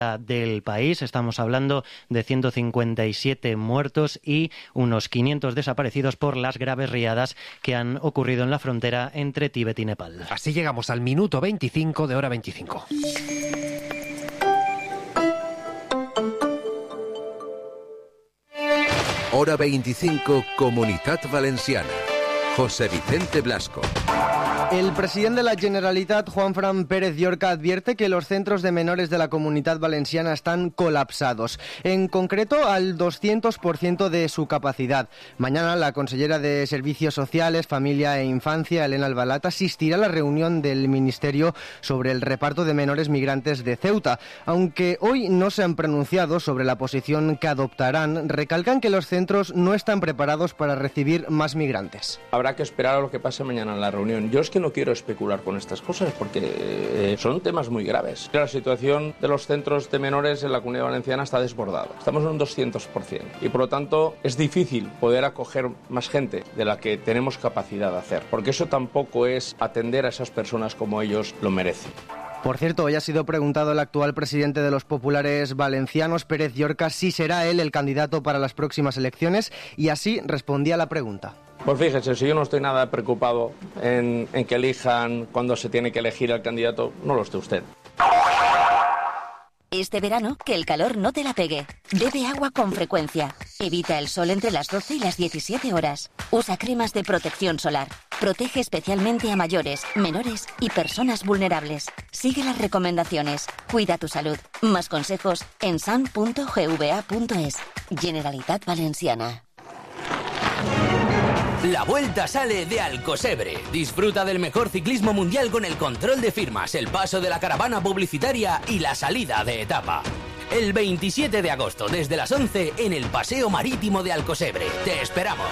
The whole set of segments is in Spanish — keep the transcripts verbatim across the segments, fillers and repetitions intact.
del país. Estamos hablando de ciento cincuenta y siete muertos y unos quinientos desaparecidos por las graves riadas que han ocurrido en la frontera entre Tíbet y Nepal. Así llegamos al minuto veinticinco de hora veinticinco. Hora veinticinco, Comunitat Valenciana. José Vicente Blasco. El presidente de la Generalitat, Juanfran Pérez Llorca, advierte que los centros de menores de la Comunidad Valenciana están colapsados, en concreto al doscientos por ciento de su capacidad. Mañana la consellera de Servicios Sociales, Familia e Infancia, Elena Albalat, asistirá a la reunión del Ministerio sobre el reparto de menores migrantes de Ceuta. Aunque hoy no se han pronunciado sobre la posición que adoptarán, recalcan que los centros no están preparados para recibir más migrantes. Habrá que esperar a lo que pase mañana en la reunión. Yo es que no quiero especular con estas cosas porque eh, son temas muy graves. La situación de los centros de menores en la Comunidad Valenciana está desbordada. Estamos en un doscientos por ciento y por lo tanto es difícil poder acoger más gente de la que tenemos capacidad de hacer, porque eso tampoco es atender a esas personas como ellos lo merecen. Por cierto, hoy ha sido preguntado el actual presidente de los populares valencianos, Pérez Llorca, si será él el candidato para las próximas elecciones, y así respondía a la pregunta. Pues fíjese, si yo no estoy nada preocupado en, en que elijan cuando se tiene que elegir al candidato, no lo esté usted. Este verano, que el calor no te la pegue. Bebe agua con frecuencia. Evita el sol entre las doce y las diecisiete horas. Usa cremas de protección solar. Protege especialmente a mayores, menores y personas vulnerables. Sigue las recomendaciones. Cuida tu salud. Más consejos en san punto gva punto es. Generalitat Valenciana. La vuelta sale de Alcosebre. Disfruta del mejor ciclismo mundial con el control de firmas, el paso de la caravana publicitaria y la salida de etapa. El veintisiete de agosto, desde las once, en el Paseo Marítimo de Alcosebre. ¡Te esperamos!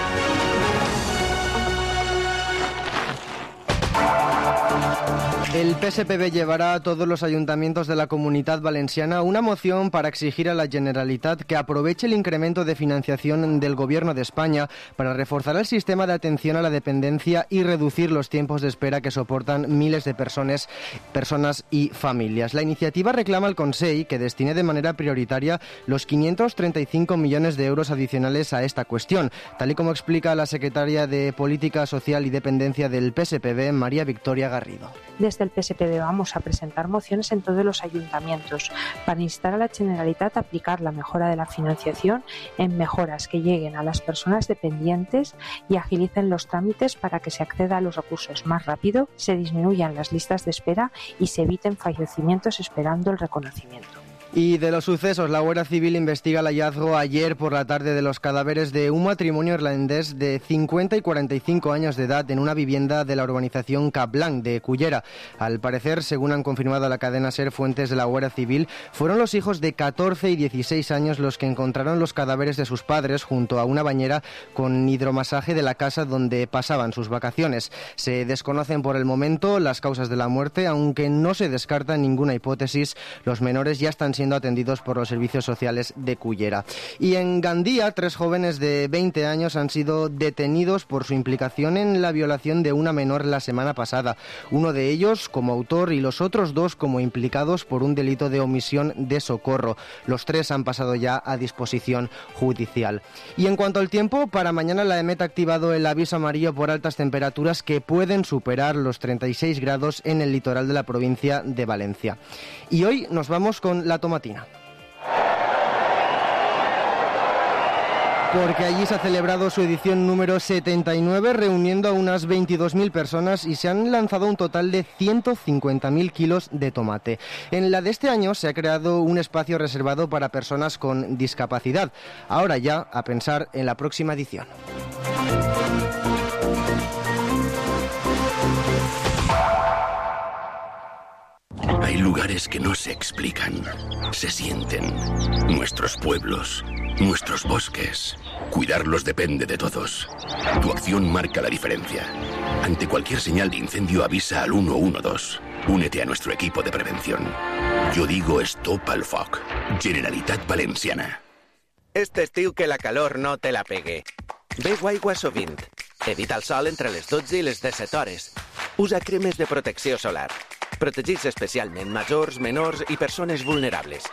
El P S P B llevará a todos los ayuntamientos de la Comunidad Valenciana una moción para exigir a la Generalitat que aproveche el incremento de financiación del Gobierno de España para reforzar el sistema de atención a la dependencia y reducir los tiempos de espera que soportan miles de personas, personas y familias. La iniciativa reclama al Consell que destine de manera prioritaria los quinientos treinta y cinco millones de euros adicionales a esta cuestión, tal y como explica la secretaria de Política Social y Dependencia del P S P B, María Victoria Garrido. Desde el P S P B vamos a presentar mociones en todos los ayuntamientos para instar a la Generalitat a aplicar la mejora de la financiación en mejoras que lleguen a las personas dependientes y agilicen los trámites para que se acceda a los recursos más rápido, se disminuyan las listas de espera y se eviten fallecimientos esperando el reconocimiento. Y de los sucesos, la Guardia Civil investiga el hallazgo ayer por la tarde de los cadáveres de un matrimonio irlandés de cincuenta y cuarenta y cinco años de edad en una vivienda de la urbanización Capblanc de Cullera. Al parecer, según han confirmado a la cadena SER fuentes de la Guardia Civil, fueron los hijos de catorce y dieciséis años los que encontraron los cadáveres de sus padres junto a una bañera con hidromasaje de la casa donde pasaban sus vacaciones. Se desconocen por el momento las causas de la muerte, aunque no se descarta ninguna hipótesis. Los menores ya están siendo siendo atendidos por los servicios sociales de Cullera. Y en Gandía, tres jóvenes de veinte años han sido detenidos por su implicación en la violación de una menor la semana pasada. Uno de ellos como autor y los otros dos como implicados por un delito de omisión de socorro. Los tres han pasado ya a disposición judicial. Y en cuanto al tiempo, para mañana la EMET ha activado el aviso amarillo por altas temperaturas que pueden superar los treinta y seis grados en el litoral de la provincia de Valencia. Y hoy nos vamos con la tomatina. Porque allí se ha celebrado su edición número setenta y nueve, reuniendo a unas veintidós mil personas y se han lanzado un total de ciento cincuenta mil kilos de tomate. En la de este año se ha creado un espacio reservado para personas con discapacidad. Ahora ya a pensar en la próxima edición. Hay lugares que no se explican, se sienten. Nuestros pueblos, nuestros bosques. Cuidarlos depende de todos. Tu acción marca la diferencia. Ante cualquier señal de incendio avisa al uno uno dos. Únete a nuestro equipo de prevención. Yo digo stop al foc. Generalitat Valenciana. Este estiu que la calor no te la pegue. Beu aigua sovint. Evita el sol entre les dotze i les disset hores. Usa cremes de protecció solar. Protegits especialment majors, menors i persones vulnerables.